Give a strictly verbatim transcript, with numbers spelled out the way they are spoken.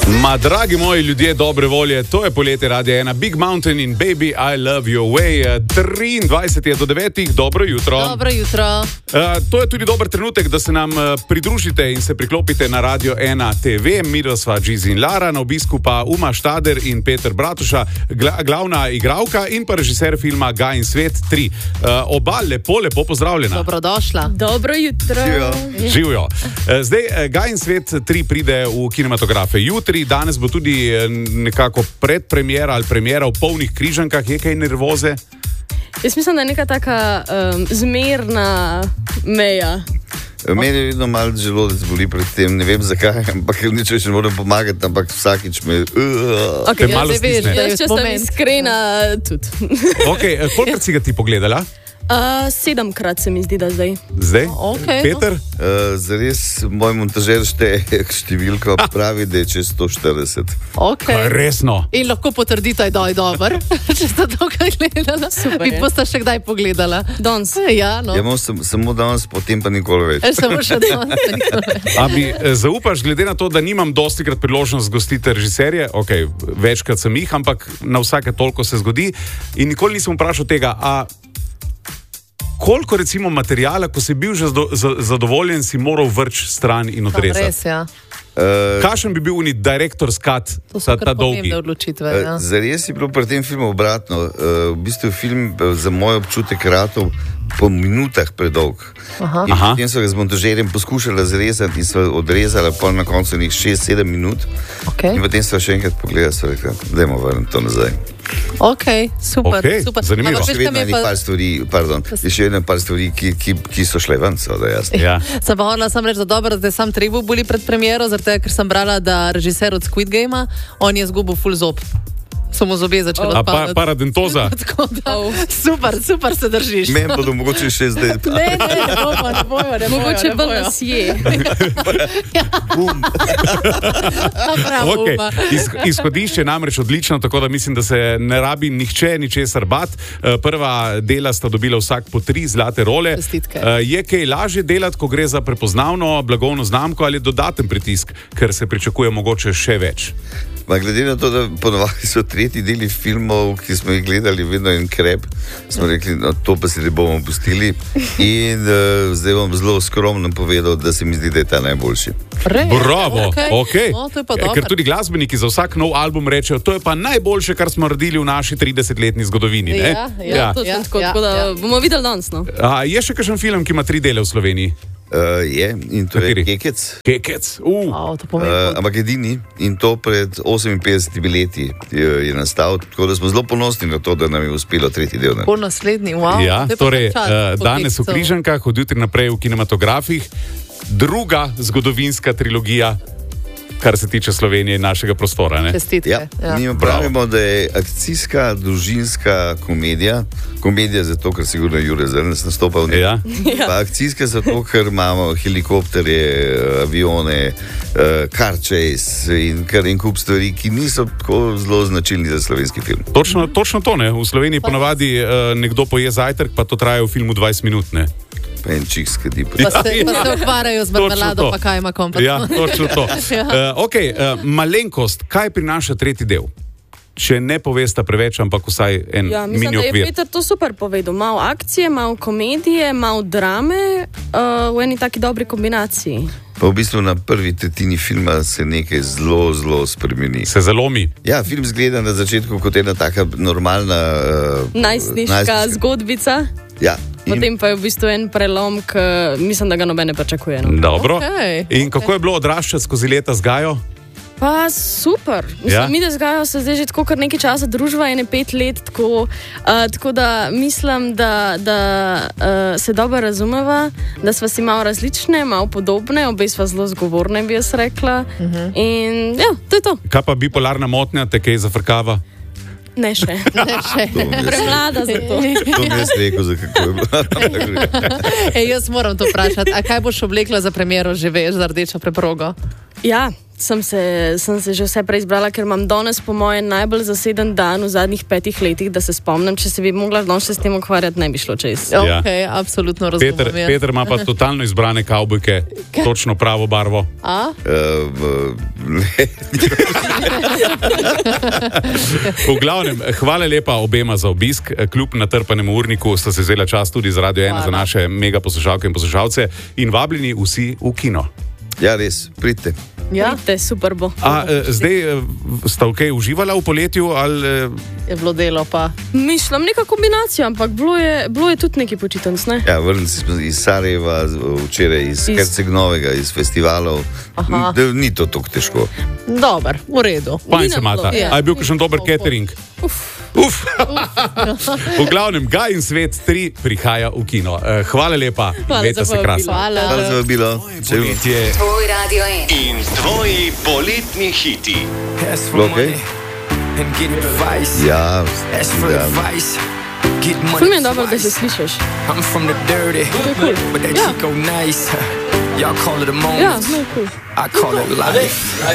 Ma, dragi moji ljudje dobre volje, to je poletje Radia ena, Big Mountain in Baby, I Love Your Way. triindvajset je do devetih, dobro jutro. Dobro jutro. Uh, to je tudi dober trenutek, da se nam uh, pridružite in se priklopite na Radio ena T V. Mi sva Gizi in Lara, na obisku pa Uma Štader in Peter Bratuša, gla, glavna igralka in pa režiser filma Gaj in svet tri. Uh, oba lepo, lepo pozdravljena. Dobrodošla. Dobro jutro. Živijo. Uh, zdaj, uh, Gaj in svet tri pride v kinematografe jutri. Danes bo tudi nekako predpremiera ali premiera v polnih Križankah. Je kaj nervoze? Jaz mislim, da je neka taka um, zmerna meja. Meni je vedno malo želodec boli pred tem, ne vem zakaj, ampak nič več ne moram pomagati, ampak vsakič me... Uh. Okay, malo ja, veš, stisne. jaz, če sem iskrena, tudi. Okay, kolikrat si ga ti pogledala? Uh, sedemkrat se mi zdi, da zdaj. Zdaj? Okay, Peter? Uh, zares, moj montažer šteje številko, pravi, da je čez sto štirideset. Okay. Resno? In lahko potrdite, da je dober, če ste to kaj gledala. Super Vi je. boste še kdaj pogledala? Danes. Ja, no. Ja, imam sem, samo danes, potem pa nikoli več. E, samo še danes. A mi eh, zaupaš, glede na to, da nimam dostikrat priložnost gostiti režiserje, ok, večkrat sem jih, ampak na vsake toliko se zgodi in nikoli nisem vprašal tega, a koliko recimo materijala, ko si bil že zdo, z, zadovoljen, si moral vrč stran in odrezati? Res, ja. Uh, Kakšen bi bil uni director's cut, To ta, so ta kar dolgi? pomembne odločitve. Ja. uh, zares je bilo pri tem filmu obratno. Uh, v bistvu film uh, za moj občutek ratov po minutah predolg. Aha. In Aha. potem so ga z montažerjem poskušali zrezati in so odrezali pol na koncu njih šest sedem minut. Okay. In potem so še enkrat pogledali, so rekli, dajmo vrniti to nazaj. Ok, super. Okej, super. zanimivo. Ampak Še veš, kaj vedno mi je je pa- par stvari, pardon, je še vedno par stvari, ki, ki, ki so šle ven, seveda, jasno. Ja. Sem pa hodila sam reči, da dobro, da je sam Trebu boli pred premiero, zato ker sem brala, da režiser od Squid Gamea, on je zgubil full zob. Samo zobje začelo A pa, odpadati. paradentoza? Tako da, super, super se držiš. Meni bodo mogoče še zdaj. Ne, ne, ne bojo, ne bojo, ne bojo. Mogoče ne bolj bojo. nas je. Bum. Bravo, Okay. Uma. Iz, izhodišče je namreč odlično, tako da mislim, da se ne rabi nihče ničesar bat. Eh, Prva dela sta dobila vsak po tri zlate role. Čestitke. Eh, Je kaj lažje delati, ko gre za prepoznavno blagovno znamko ali dodaten pritisk, ker se pričakuje mogoče še več? Ma, glede na to, da ponovadi so tretji deli filmov, ki smo jih gledali, vedno en krep, smo rekli, no, to pa si ne bomo pustili. In uh, zdaj bom zelo skromno povedal, da se mi zdi, da je ta najboljši. Res? Bravo, Okej. okay. No, to je pa Eh, dobro. Ker tudi glasbeniki za vsak nov album rečejo, to je pa najboljše, kar smo naredili v naši tridesetletni zgodovini. Ne? Ja, ja. Ja. Točno Ja, tako, ja, tako da ja. bomo videli danes. No. A, je še kakšen film, ki ima tri dele v Sloveniji? Uh, je, in to Kateri? je Kekec. Kekec. Uh. O, to pomeni. Uh, ampak edini in to pred oseminpetdesetimi leti je, je nastal, tako da smo zelo ponosni na to, da nam je uspelo tretji del. Po naslednji, wow. Ja, to je pa torej, kar čas, uh, po danes v Kekcu. Križankah, od jutri naprej v kinematografih, druga zgodovinska trilogija, kar se tiče Slovenije in našega prostora. Ne? Čestitke. Ja, Ja. mi pravimo, da je akcijska, družinska komedija. Komedija zato, ker sigurno Jure Zrnec nastopa v njej. Ja. Pa akcijska zato, ker imamo helikopterje, avione, uh, car chase in kar en kup stvari, ki niso tako zelo značilni za slovenski film. Točno, točno to, ne. V Sloveniji ponavadi uh, nekdo poje zajtrk, pa to traja v filmu dvajset minut. Ne? Pa en čik skadi. Pa se, pa se ukvarjajo z Točno marmelado, to. pa kaj ima komplet. Ja, točno to. Ja. Uh, okay, uh, malenkost, kaj prinaša tretji del? Če ne povesta preveč, ampak vsaj en Ja, mislim, mini da je okvir. Peter to super povedal. Malo akcije, malo komedije, malo drame uh, v eni taki dobri kombinaciji. Pa v bistvu na prvi tretjini filma se nekaj zelo, zelo spremeni. Se zalomi. Ja, film zgleda na začetku kot ena taka normalna uh, Najstniška zgodbica. Ja, in Potem pa je v bistvu en prelom, ki mislim, da ga noben ne pričakuje. No. Dobro. Okej, In kako je bilo odraščati skozi leta z Gajo? Pa super. Mislim, Ja? ja? Mi, da zgajajo se zdaj že tako kar nekaj časa, družba je ne pet let, tako, uh, tako da mislim, da, da uh, se dobro razumeva, da sva si malo različne, malo podobne, obe sva zelo zgovorne, bi jaz rekla. Uh -huh. In ja, to je to. Kaj pa bipolarna motnja, te kaj zafrkava? Ne še. Ne še. Premlada za to. to mi je rekel, za kako je bilo. Ej, jaz moram to vprašati. A kaj boš oblekla za premiero, že veš, za rdečo preprogo? Ja, sem se, sem se že vse preizbrala, ker imam danes po mojem najbolj zaseden dan v zadnjih petih letih, da se spomnim, če se bi mogla danes s tem ukvarjati, ne bi šlo čez. Ja. Ok, absolutno razumem. Peter, ja. Peter ima pa totalno izbrane kavbojke, točno pravo barvo. A? Uh, ne. V glavnem, hvala lepa obema za obisk. Kljub natrpanemu urniku sta se vzela čas tudi za Radio ena, za naše mega poslušalke in poslušalce in vabljeni vsi v kino. Ja, res, pridite. Ja, Pridite, super bo. A, eh, zdaj eh, sta ok uživala v poletju ali... eh, je bilo delo pa. Mislim, neka kombinacija, ampak bilo je, bilo je tudi neki počitnic, ne? Ja, vrnili smo iz Sarajeva, včeraj iz, iz... Herceg-Novega, iz festivalov. Aha. Da, ni to tako težko. Dobar, v redu. Fajn se mata. Ja. A je bil kakšen dober catering? Uf. Uf. V glavnem, Gaj in svet tri prihaja v kino. Eh, Hvala lepa, Hvala imejte za se povabilo. krasno. Hvala. Hvala za vabilo. Poletje Tvoj Radio ena. in tvoji poletni hiti. Ask for Okay. money and get advice. Ja, Ask for ja. advice. Get money. Ful mi je dobro, da se twice. slišiš. I'm from the dirty, but that Yeah. Chico nice. Y'all call it a moment. Ja, no, cool. I call it life.